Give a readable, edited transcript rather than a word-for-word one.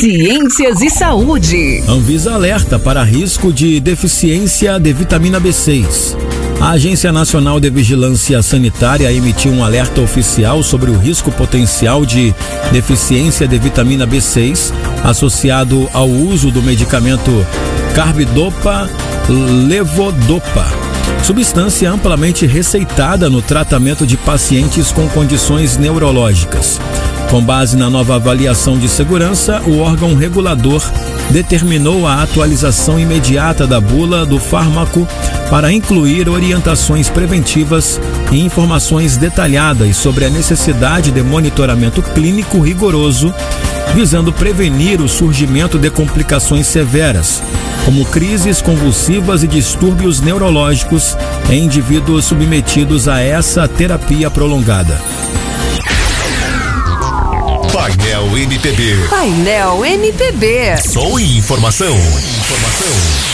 Ciências e saúde. Anvisa alerta para risco de deficiência de vitamina B6. A Agência Nacional de Vigilância Sanitária emitiu um alerta oficial sobre o risco potencial de deficiência de vitamina B6 associado ao uso do medicamento carbidopa levodopa, substância amplamente receitada no tratamento de pacientes com condições neurológicas. Com base na nova avaliação de segurança, o órgão regulador determinou a atualização imediata da bula do fármaco para incluir orientações preventivas e informações detalhadas sobre a necessidade de monitoramento clínico rigoroso, visando prevenir o surgimento de complicações severas, como crises convulsivas e distúrbios neurológicos em indivíduos submetidos a essa terapia prolongada. Painel MPB. Painel MPB. Som e informação.